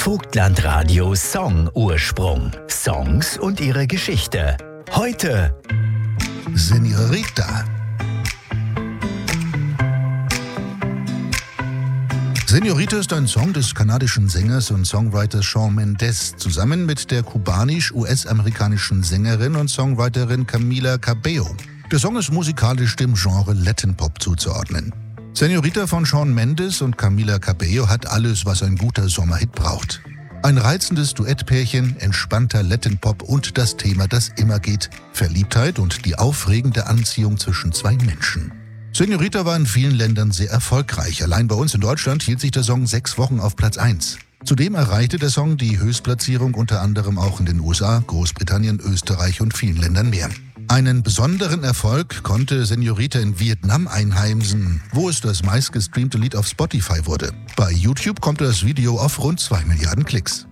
Vogtlandradio Song Ursprung. Songs und ihre Geschichte. Heute Señorita. Señorita ist ein Song des kanadischen Sängers und Songwriters Shawn Mendes zusammen mit der kubanisch-US-amerikanischen Sängerin und Songwriterin Camila Cabello. Der Song ist musikalisch dem Genre Latin Pop zuzuordnen. Señorita von Shawn Mendes und Camila Cabello hat alles, was ein guter Sommerhit braucht. Ein reizendes Duettpärchen, entspannter Latin Pop und das Thema, das immer geht: Verliebtheit und die aufregende Anziehung zwischen zwei Menschen. Señorita war in vielen Ländern sehr erfolgreich. Allein bei uns in Deutschland hielt sich der Song 6 Wochen auf Platz 1. Zudem erreichte der Song die Höchstplatzierung unter anderem auch in den USA, Großbritannien, Österreich und vielen Ländern mehr. Einen besonderen Erfolg konnte Señorita in Vietnam einheimsen, wo es das meistgestreamte Lied auf Spotify wurde. Bei YouTube kommt das Video auf rund 2 Milliarden Klicks.